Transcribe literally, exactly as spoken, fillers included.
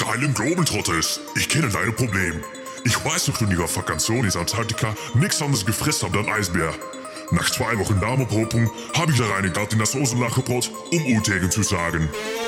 geilem Globetrotters. Ich kenne deine Problem. Ich weiß noch, du in ihrer Vakation in Antarktika nichts anderes gefressen habt als Eisbär. Nach zwei Wochen Darmopopung habe ich da reingegangen in das Soßenlacherbrot, um Utegen zu sagen.